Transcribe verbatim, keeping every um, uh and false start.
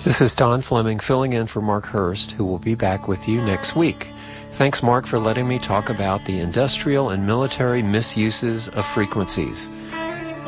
This is Don Fleming filling in for Mark Hurst, who will be back with you next week. Thanks, Mark, for letting me talk about the industrial and military misuses of frequencies.